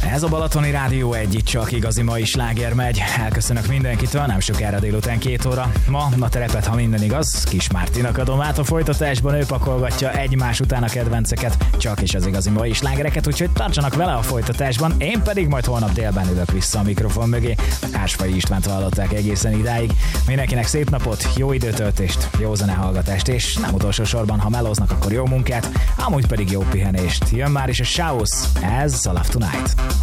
Ez a Balatoni Rádió egy, csak igazi mai sláger megy. Elköszönök mindenkitől, nem sokára délután 2 óra. Ma a terepet, ha minden igaz, Kis Mártinak adom át a folytatásban, ő pakolgatja egymás után a kedvenceket, csak is az igazi mai slágereket, úgyhogy tartsanak vele a folytatásban, én pedig majd holnap délben ülök vissza a mikrofon mögé. Ásfai Istvánt hallották egészen idáig. Mindenkinek szép napot, jó időtöltést, jó zenehallgatást, és nem utolsó sorban, ha melóznak, akkor jó munkát, amúgy pedig jó pihenést. Jön már is a Shouse, ez a Love Tonight.